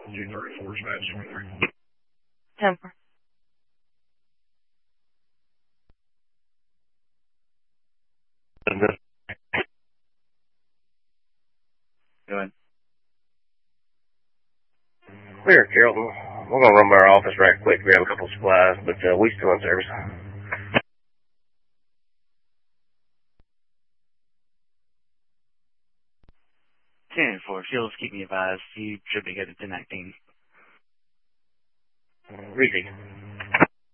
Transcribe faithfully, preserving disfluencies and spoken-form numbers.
G thirty-four is that zone three. ten four. Go ahead. Clear, Carrollton. We're going to run by our office right quick, grab a couple of supplies, but uh, we still in service. ten four, Shields, keep me advised. You should be good at ten nineteen. Repeat.